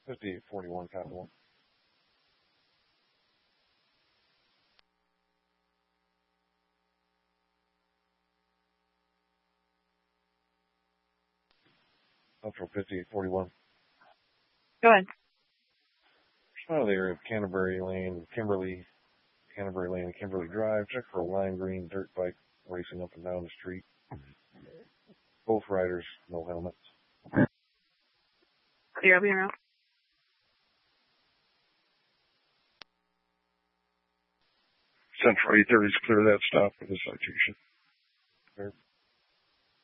5841 Capital. Central 5841. Go ahead. Out of the area of Canterbury Lane, Kimberly and Kimberly Drive. Check for a lime green dirt bike racing up and down the street. Both riders, no helmets. Clear up your route. Central 830 is clear that stop for the citation. Clear.